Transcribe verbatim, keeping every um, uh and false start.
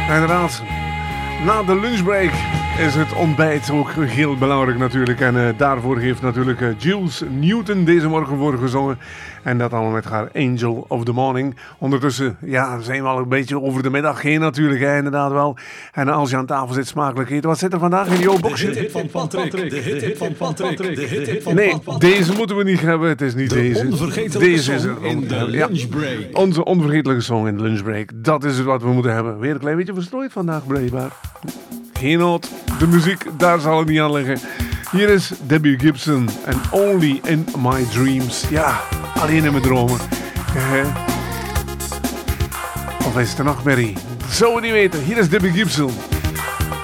Inderdaad. Na de lunchbreak is het ontbijt ook heel belangrijk natuurlijk. En uh, daarvoor heeft natuurlijk uh, Jules Newton deze morgen voor gezongen. En dat allemaal met haar Angel of the Morning. Ondertussen ja, zijn we al een beetje over de middag heen natuurlijk. Hè, inderdaad wel. En als je aan tafel zit smakelijk eten. Wat zit er vandaag in jouw boxje? De hit van Patrick. De hit van Patrick. De hit van Nee, deze moeten we niet hebben. Het is niet de deze. Onvergetelijke deze is song in de ja, lunchbreak. onze onvergetelijke song in de lunchbreak. Dat is het wat we moeten hebben. Weer een klein beetje verstrooid vandaag blijkbaar. Geen nood. De muziek, daar zal het niet aan liggen. Hier is Debbie Gibson en Only in My Dreams. Ja, alleen in mijn dromen. Uh, of is het een nachtmerrie? Zou we niet weten. Hier is Debbie Gibson.